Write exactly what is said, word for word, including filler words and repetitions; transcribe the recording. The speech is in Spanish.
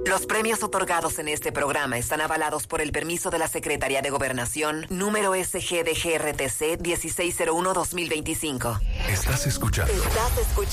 Los premios otorgados en este programa están avalados por el permiso de la Secretaría de Gobernación, número S G D G R T C dieciséis cero uno dos mil veinticinco. Estás escuchando. Estás escuchando.